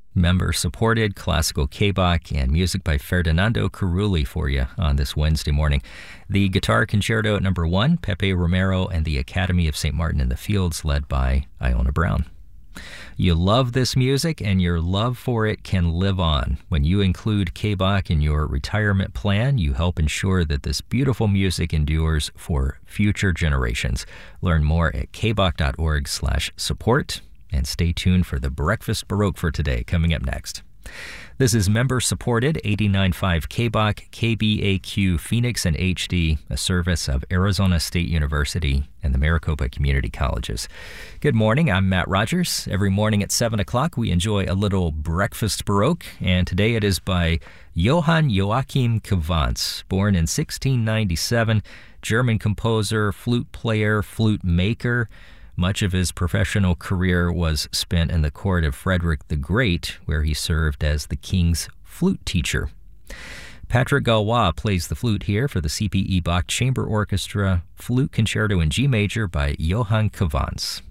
member-supported classical K-Bach and music by Ferdinando Carulli for you on this Wednesday morning. The Guitar Concerto at number 1, Pepe Romero and the Academy of St. Martin in the Fields, led by Iona Brown. You love this music, and your love for it can live on. When you include K-Bach in your retirement plan, you help ensure that this beautiful music endures for future generations. Learn more at kbach.org/support, and stay tuned for the Breakfast Baroque for today, coming up next. This is member-supported 89.5 K-Bach, KBAQ Phoenix and HD, a service of Arizona State University and the Maricopa Community Colleges. Good morning, I'm Matt Rogers. Every morning at 7 o'clock, we enjoy a little Breakfast Baroque, and today it is by Johann Joachim Quevance, born in 1697, German composer, flute player, flute maker. Much of his professional career was spent in the court of Frederick the Great, where he served as the king's flute teacher. Patrick Galois plays the flute here for the C.P.E. Bach Chamber Orchestra, Flute Concerto in G Major by Johann Quevance.